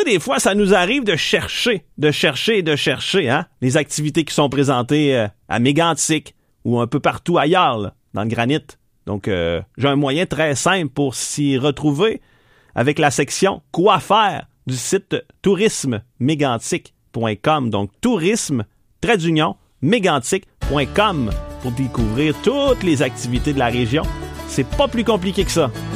des fois, ça nous arrive de chercher, hein, les activités qui sont présentées à Mégantic ou un peu partout ailleurs, là, dans le granit. Donc, j'ai un moyen très simple pour s'y retrouver avec la section « Quoi faire » du site tourismemégantic.com. Donc, tourisme-mégantic.com pour découvrir toutes les activités de la région. C'est pas plus compliqué que ça.